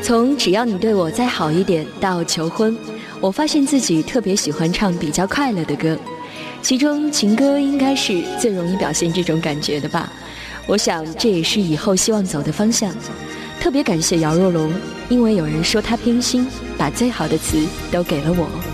从只要你对我再好一点到求婚，我发现自己特别喜欢唱比较快乐的歌，其中情歌应该是最容易表现这种感觉的吧。我想这也是以后希望走的方向。特别感谢姚若龙，因为有人说他偏心，把最好的词都给了我。